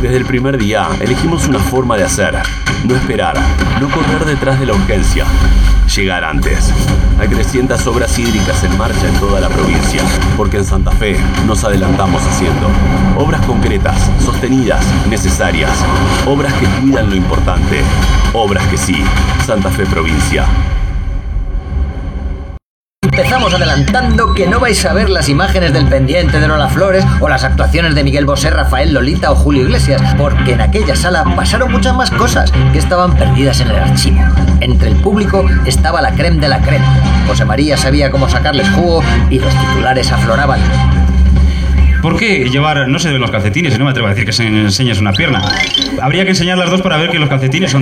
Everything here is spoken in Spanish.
Desde el primer día elegimos una forma de hacer. No esperar, no correr detrás de la urgencia. Llegar antes. Hay 300 obras hídricas en marcha en toda la provincia, porque en Santa Fe nos adelantamos haciendo obras concretas, sostenidas, necesarias. Obras que cuidan lo importante. Obras que sí. Santa Fe Provincia. Empezamos adelantando que no vais a ver las imágenes del pendiente de Lola Flores o las actuaciones de Miguel Bosé, Rafael Lolita o Julio Iglesias, porque en aquella sala pasaron muchas más cosas que estaban perdidas en el archivo. Entre el público estaba la crème de la crème. José María sabía cómo sacarles jugo y los titulares afloraban. ¿Por qué llevar, no se ven los calcetines? Y no me atrevo a decir que se enseñes una pierna. Habría que enseñar las dos para ver que los calcetines son